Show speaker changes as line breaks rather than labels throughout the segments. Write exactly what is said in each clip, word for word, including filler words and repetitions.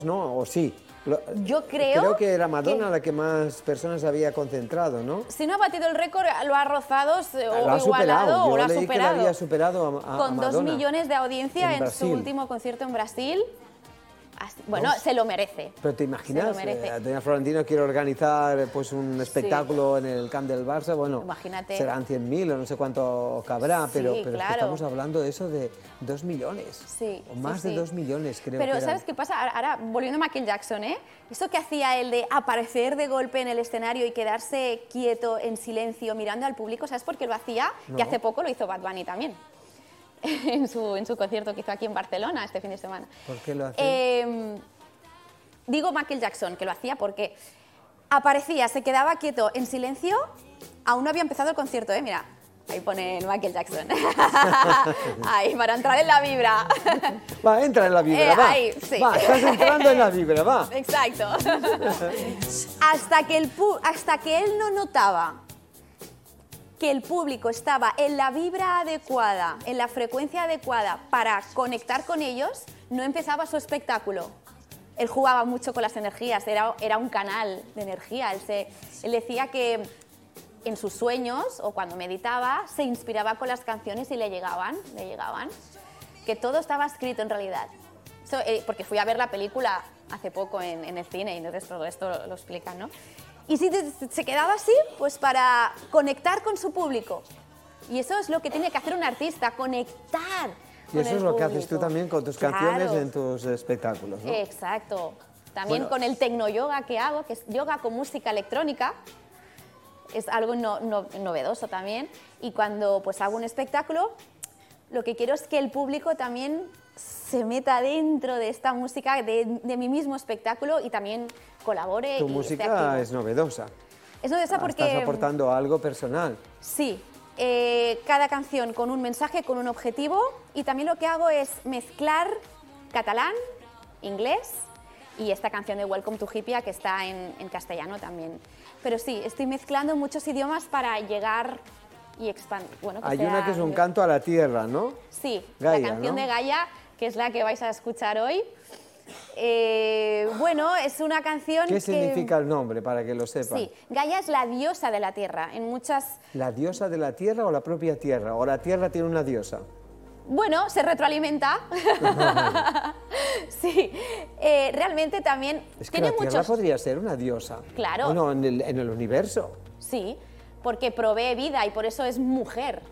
¿no? ¿O sí? Lo,
Yo creo...
Creo que era Madonna
que,
la que más personas había concentrado, ¿no?
Si no ha batido el récord, lo ha rozado o
lo ha
igualado
superado.
o lo
Yo
ha
leí
superado.
que la había superado a, a,
Con
a Madonna,
dos millones de audiencia en,
en
su último concierto en Brasil. Bueno,
¿Dos?
se lo merece.
Pero te imaginas,
merece.
eh, doña Florentino quiere organizar pues un espectáculo sí. en el Camp del Barça, bueno,
imagínate.
Serán cien mil o no sé cuánto cabrá,
sí,
pero, pero
claro.
es que estamos hablando de eso de dos millones,
sí,
o más
sí,
de
sí.
dos millones creo
Pero
que
¿sabes
eran.
qué pasa? Ahora, ahora, volviendo a Michael Jackson, ¿eh? Eso que hacía él de aparecer de golpe en el escenario y quedarse quieto, en silencio, mirando al público, ¿sabes por qué lo hacía?
No.
Que hace poco lo hizo Bad Bunny también. en, su, en su concierto que hizo aquí en Barcelona este fin de semana.
¿Por qué lo hace?
Eh, Digo Michael Jackson, que lo hacía porque aparecía, se quedaba quieto, en silencio, aún no había empezado el concierto, ¿eh? Mira, ahí pone Michael Jackson. Ahí, para entrar en la vibra.
Va, entra en la vibra,
eh,
va.
Ahí, sí.
Va, estás entrando en la vibra, va.
Exacto. hasta, que el hasta que él no notaba que el público estaba en la vibra adecuada, en la frecuencia adecuada para conectar con ellos, no empezaba su espectáculo. Él jugaba mucho con las energías, era, era un canal de energía. Él, se, él decía que en sus sueños o cuando meditaba se inspiraba con las canciones y le llegaban, le llegaban, que todo estaba escrito en realidad. Eso, eh, porque fui a ver la película hace poco en, en el cine y entonces todo esto lo, lo explican, ¿no? Y si te, se quedaba así, pues para conectar con su público. Y eso es lo que tiene que hacer un artista, conectar.
Y eso es lo que haces tú también con tus
claro.
canciones en tus espectáculos, ¿no?
Exacto. También
bueno.
con el tecno-yoga que hago, que es yoga con música electrónica. Es algo no, no, novedoso también. Y cuando pues hago un espectáculo, lo que quiero es que el público también se meta dentro de esta música, de, de mi mismo espectáculo y también colabore.
Tu
y
música es novedosa.
Es novedosa porque...
Estás aportando algo personal.
Sí. Eh, cada canción con un mensaje, con un objetivo, y también lo que hago es mezclar catalán, inglés y esta canción de Welcome to Hippia que está en, en castellano también. Pero sí, estoy mezclando muchos idiomas para llegar y expandir. Bueno,
Hay sea... una que es un canto a la tierra, ¿no?
Sí,
Gaia,
la canción
¿no?
de Gaia, que es la que vais a escuchar hoy. Eh, bueno, es una canción
¿Qué
que...
significa el nombre, para que lo sepan?
Sí, Gaia es la diosa de la tierra, en muchas...
¿La diosa de la tierra o la propia tierra? ¿O la tierra tiene una diosa?
Bueno, se retroalimenta. Sí, eh, realmente también...
Es que
tiene
la tierra
muchos...
podría ser una diosa.
Claro.
Bueno, en el, en el universo.
Sí, porque provee vida y por eso es mujer.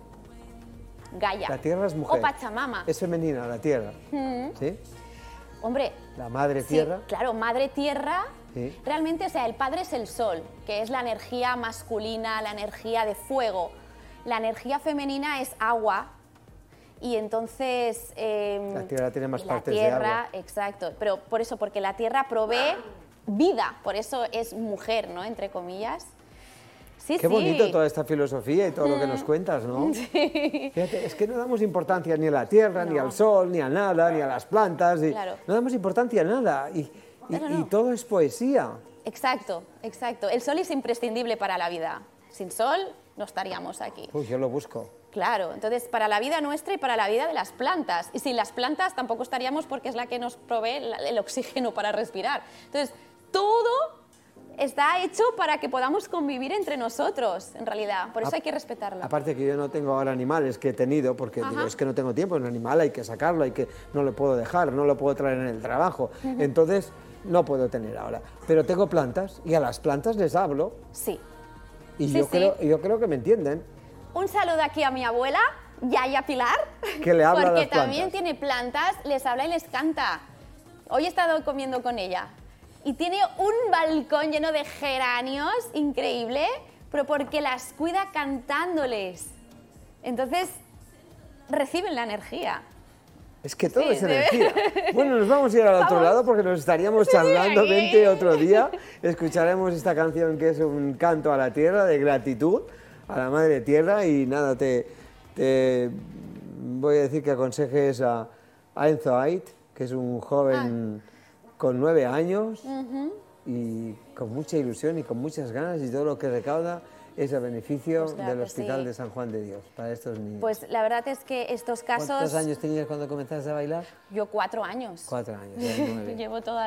Gaia.
La tierra es mujer.
O Pachamama.
Es femenina la tierra.
Mm.
¿Sí?
Hombre,
la madre
sí,
tierra.
Claro, madre tierra,
sí.
Realmente, o sea, el padre es el sol, que es la energía masculina, la energía de fuego. La energía femenina es agua y entonces... Eh,
la tierra tiene más
la
partes
tierra,
de agua.
Exacto, pero por eso, porque la tierra provee vida, por eso es mujer, ¿no? Entre comillas. Sí,
Qué
sí.
bonito toda esta filosofía y todo mm. lo que nos cuentas, ¿no?
Sí.
Fíjate, es que no damos importancia ni a la tierra, no. ni al sol, ni a nada, ni a las plantas. Y
claro.
No damos importancia a nada. Y, y,
no, no.
y todo es poesía.
Exacto, exacto. El sol es imprescindible para la vida. Sin sol no estaríamos aquí.
Uy, yo lo busco.
Claro, entonces para la vida nuestra y para la vida de las plantas. Y sin las plantas tampoco estaríamos porque es la que nos provee el oxígeno para respirar. Entonces, todo está hecho para que podamos convivir entre nosotros, en realidad. Por eso hay que respetarlo.
Aparte que yo no tengo ahora animales que he tenido, porque digo, es que no tengo tiempo, un animal hay que sacarlo, hay que, no lo puedo dejar, no lo puedo traer en el trabajo. Uh-huh. Entonces, no puedo tener ahora. Pero tengo plantas y a las plantas les hablo.
Sí.
Y
sí,
yo,
sí.
Creo, yo creo que me entienden.
Un saludo aquí a mi abuela, Yaya Pilar,
que le habla
porque
a las plantas.
También tiene plantas, les habla y les canta. Hoy he estado comiendo con ella. Y tiene un balcón lleno de geranios, increíble, pero porque las cuida cantándoles. Entonces, reciben la energía.
Es que todo
sí,
es energía. Bueno, nos vamos a ir al otro
vamos.
lado porque nos estaríamos charlando.
Sí,
Vente otro día. Escucharemos esta canción que es un canto a la tierra de gratitud, a la madre tierra. Y nada, te, te voy a decir que aconsejes a, a Enzo Ait, que es un joven... Ah. con nueve años uh-huh. y con mucha ilusión y con muchas ganas y todo lo que recauda es a beneficio
Pues claro
del
que
Hospital
sí.
de San Juan de Dios, para estos niños.
Pues la verdad es que estos casos...
¿Cuántos años tenías cuando comenzaste a bailar?
Yo cuatro años.
Cuatro años, ya nueve.
Llevo toda